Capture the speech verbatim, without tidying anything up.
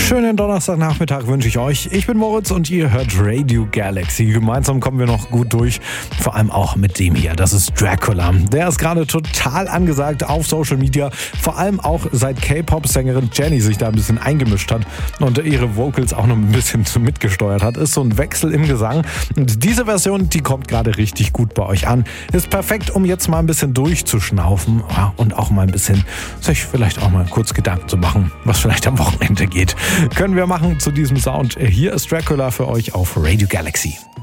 Schönen Donnerstagnachmittag wünsche ich euch. Ich bin Moritz und ihr hört Radio Galaxy. Gemeinsam kommen wir noch gut durch. Vor allem auch mit dem hier. Das ist Dracula. Der ist gerade total angesagt auf Social Media. Vor allem auch seit K-Pop-Sängerin Jennie sich da ein bisschen eingemischt hat und ihre Vocals auch noch ein bisschen mitgesteuert hat. Ist so ein Wechsel im Gesang. Und diese Version, die kommt gerade richtig gut bei euch an. Ist perfekt, um jetzt mal ein bisschen durchzuschnaufen und auch mal ein bisschen sich vielleicht auch mal kurz Gedanken zu machen, was vielleicht am Wochenende geht. Können wir machen zu diesem Sound. Hier ist Dracula für euch auf Radio Galaxy.